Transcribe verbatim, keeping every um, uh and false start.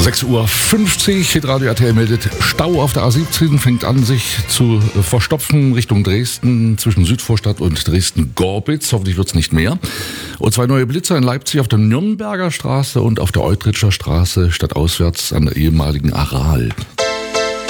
sechs Uhr fünfzig, Hitradio R T L meldet Stau auf der A siebzehn, fängt an sich zu verstopfen Richtung Dresden, zwischen Südvorstadt und Dresden-Gorbitz. Hoffentlich wird es nicht mehr. Und zwei neue Blitzer in Leipzig auf der Nürnberger Straße und auf der Eutritscher Straße stadtauswärts an der ehemaligen Aral.